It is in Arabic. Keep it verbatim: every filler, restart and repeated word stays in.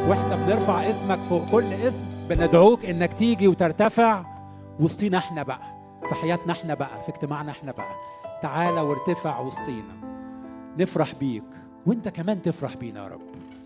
واحنا بنرفع اسمك فوق كل اسم، بندعوك انك تيجي وترتفع وسطينا احنا بقى، في حياتنا احنا بقى، في اجتماعنا احنا بقى. تعالى وارتفع وسطينا، نفرح بيك وانت كمان تفرح بينا يا رب.